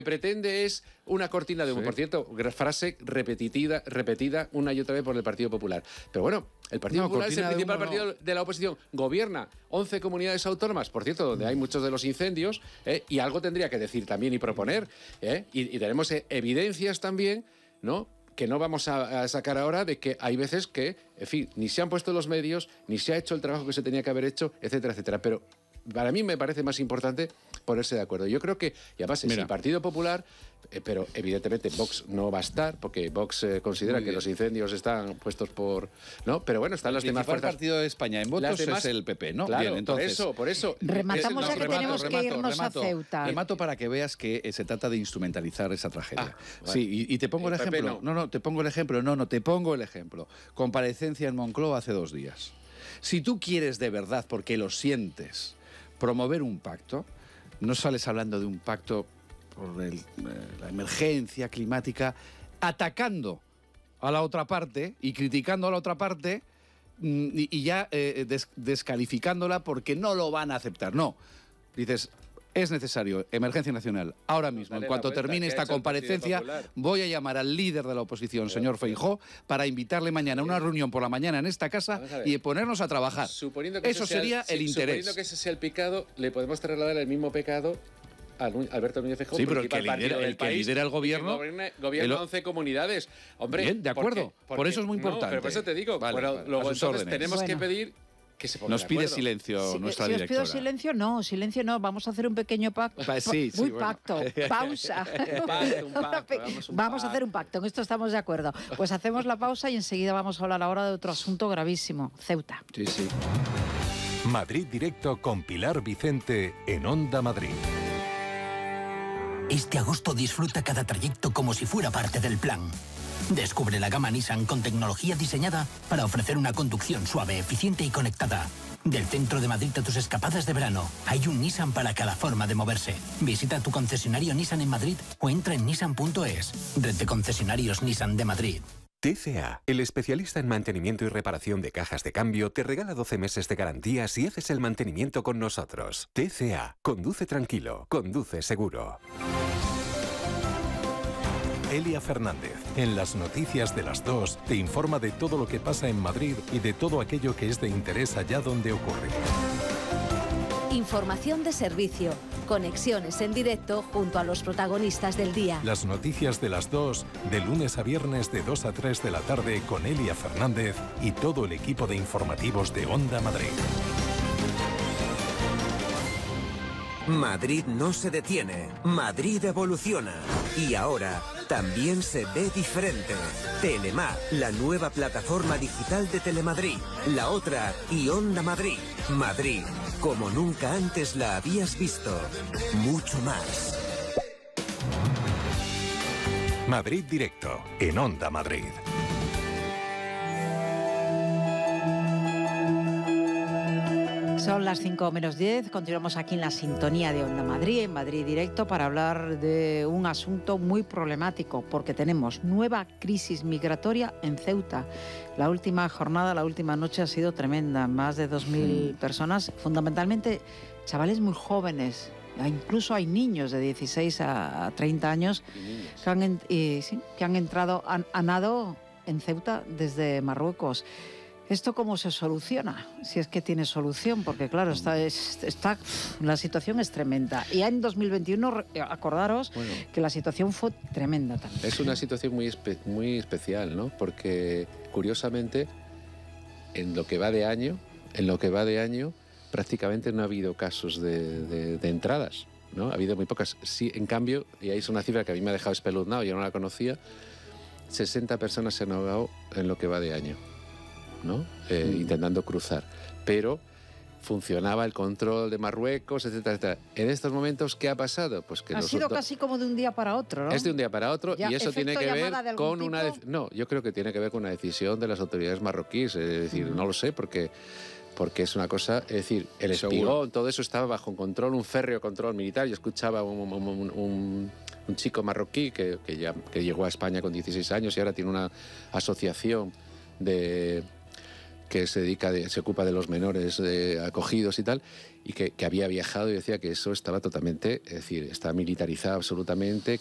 pretende es una cortina de humo. Sí. Por cierto, frase repetida una y otra vez por el Partido Popular. Pero bueno, el Partido Popular es el principal partido de la oposición. Gobierna 11 comunidades autónomas, por cierto, donde hay muchos de los incendios, y algo tendría que decir también y proponer. Y tenemos evidencias también, ¿no?, que no vamos a sacar ahora, de que hay veces que, en fin, ni se han puesto los medios, ni se ha hecho el trabajo que se tenía que haber hecho, etcétera, etcétera. Pero para mí me parece más importante ponerse de acuerdo. Yo creo que, y además, es el Partido Popular, pero evidentemente Vox no va a estar, porque Vox considera que los incendios están puestos por... ¿no? Pero bueno, están las demás fuerzas. El partido de España en votos es el PP, ¿no? Claro, bien, entonces, por eso. Rematamos ya que tenemos que irnos a Ceuta. Remato para que veas que se trata de instrumentalizar esa tragedia. Vale. Sí, y te pongo el ejemplo. Te pongo el ejemplo. Comparecencia en Moncloa hace 2 días. Si tú quieres de verdad, porque lo sientes, promover un pacto, no sales hablando de un pacto por la emergencia climática, atacando a la otra parte y criticando a la otra parte y ya descalificándola porque no lo van a aceptar. No, dices, es necesario emergencia nacional. Ahora mismo, en cuanto termine esta comparecencia, voy a llamar al líder de la oposición, señor Feijóo, para invitarle mañana a una reunión por la mañana en esta casa y ponernos a trabajar. Suponiendo que eso sería el interés. Suponiendo que ese sea el pecado, le podemos trasladar el mismo pecado a Alberto Núñez Feijóo. Sí, pero el que lidera el gobierno... Gobierna 11 comunidades. Hombre, bien, de acuerdo. Por eso es muy importante. Pero por eso te digo, luego entonces tenemos que pedir... Nos pide silencio nuestra directora. Si os pido silencio no, vamos a hacer un pequeño pacto. Pacto, pausa. Vamos a hacer un pacto, en esto estamos de acuerdo. Pues hacemos la pausa y enseguida vamos a hablar ahora de otro asunto gravísimo, Ceuta. Sí, sí. Madrid Directo con Pilar Vicente en Onda Madrid. Este agosto disfruta cada trayecto como si fuera parte del plan. Descubre la gama Nissan con tecnología diseñada para ofrecer una conducción suave, eficiente y conectada. Del centro de Madrid a tus escapadas de verano, hay un Nissan para cada forma de moverse. Visita tu concesionario Nissan en Madrid o entra en nissan.es. Red de concesionarios Nissan de Madrid. TCA, el especialista en mantenimiento y reparación de cajas de cambio, te regala 12 meses de garantía si haces el mantenimiento con nosotros. TCA, conduce tranquilo, conduce seguro. Elia Fernández, en las noticias de las 2, te informa de todo lo que pasa en Madrid y de todo aquello que es de interés allá donde ocurre. Información de servicio, conexiones en directo junto a los protagonistas del día. Las noticias de las 2, de lunes a viernes de 2 a 3 de la tarde con Elia Fernández y todo el equipo de informativos de Onda Madrid. Madrid no se detiene, Madrid evoluciona. Y ahora también se ve diferente. Telemar, la nueva plataforma digital de Telemadrid. La otra, y Onda Madrid. Madrid, como nunca antes la habías visto. Mucho más. Madrid Directo, en Onda Madrid. Son las 5 menos 10, continuamos aquí en la sintonía de Onda Madrid, en Madrid Directo, para hablar de un asunto muy problemático, porque tenemos nueva crisis migratoria en Ceuta. La última jornada, la última noche ha sido tremenda, más de 2.000 personas, fundamentalmente chavales muy jóvenes. Incluso hay niños de 16 a 30 años que han entrado a nado en Ceuta desde Marruecos. ¿Esto cómo se soluciona? Si es que tiene solución, porque claro, la situación es tremenda. Y en 2021, acordaros que la situación fue tremenda también. Es una situación muy especial, ¿no? Porque, curiosamente, en lo que va de año, prácticamente no ha habido casos de entradas, ¿no? Ha habido muy pocas. Sí, en cambio, y ahí es una cifra que a mí me ha dejado espeluznado, yo no la conocía, 60 personas se han ahogado en lo que va de año, ¿no? Intentando cruzar, pero funcionaba el control de Marruecos, etcétera, etcétera. En estos momentos, ¿qué ha pasado? Pues que ha sido casi como de un día para otro, ¿no? Es de un día para otro, y eso tiene que ver con una... No, yo creo que tiene que ver con una decisión de las autoridades marroquíes, es decir, no lo sé, porque es una cosa, es decir, el espigón, todo eso estaba bajo control, un férreo control militar. Yo escuchaba un chico marroquí que llegó a España con 16 años y ahora tiene una asociación que se ocupa de los menores acogidos y tal, y que había viajado y decía que eso estaba totalmente, es decir, está militarizado absolutamente,